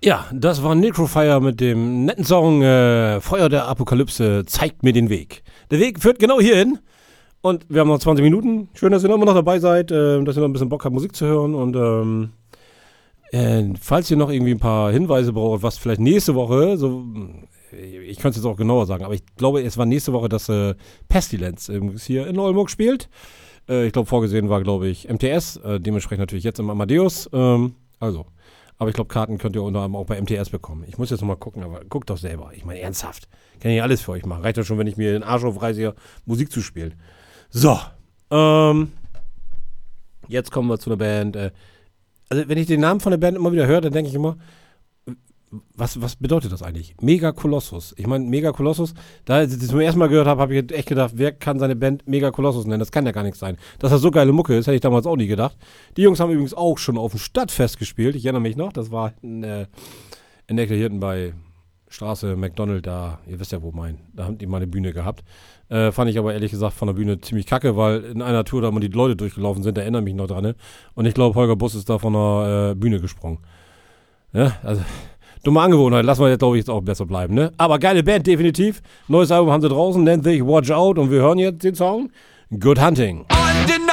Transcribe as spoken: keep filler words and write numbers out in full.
Ja, das war Necrofire mit dem netten Song äh, Feuer der Apokalypse zeigt mir den Weg. Der Weg führt genau hierhin und wir haben noch zwanzig Minuten. Schön, dass ihr noch immer noch dabei seid, äh, dass ihr noch ein bisschen Bock habt, Musik zu hören und ähm, äh, falls ihr noch irgendwie ein paar Hinweise braucht, was vielleicht nächste Woche, so ich könnte es jetzt auch genauer sagen, aber ich glaube, es war nächste Woche, dass äh, Pestilence äh, hier in Oldenburg spielt. Äh, ich glaube, vorgesehen war, glaube ich, M T S, äh, dementsprechend natürlich jetzt im Amadeus. Ähm, also Aber ich glaube, Karten könnt ihr unter anderem auch bei M T S bekommen. Ich muss jetzt nochmal gucken, aber guckt doch selber. Ich meine, ernsthaft. Kann ich alles für euch machen. Reicht doch schon, wenn ich mir den Arsch aufreiße, hier Musik zu spielen. So. Ähm. Jetzt kommen wir zu einer Band. Äh, also, wenn ich den Namen von der Band immer wieder höre, dann denke ich immer, was, was bedeutet das eigentlich? Mega Colossus. Ich meine, Mega Colossus, da ich das zum ersten Mal gehört habe, habe ich echt gedacht, wer kann seine Band Mega Colossus nennen? Das kann ja gar nichts sein. Dass das so geile Mucke ist, hätte ich damals auch nie gedacht. Die Jungs haben übrigens auch schon auf dem Stadtfest gespielt. Ich erinnere mich noch, das war in, äh, in Ecke hinten bei Straße McDonald, da, ihr wisst ja wo mein, da haben die mal eine Bühne gehabt. Äh, fand ich aber ehrlich gesagt von der Bühne ziemlich kacke, weil in einer Tour, da mal die Leute durchgelaufen sind, da erinnere mich noch dran. Ne? Und ich glaube, Holger Bus ist da von der äh, Bühne gesprungen. Ja, also dumme Angewohnheit, lassen wir jetzt, glaube ich, jetzt auch besser bleiben, ne? Aber geile Band, definitiv. Neues Album haben sie draußen, nennt sich Watch Out und wir hören jetzt den Song Good Hunting. Undeniable.